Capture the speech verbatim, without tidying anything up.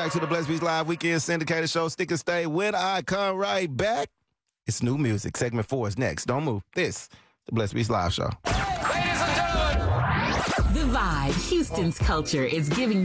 back to the Blessed Beats Live Weekend Syndicated Show. Stick and stay. When I come right back, it's new music. Segment four is next. Don't move. This, the Blessed Beats Live Show. Ladies and gentlemen. The Vibe, Houston's culture, is giving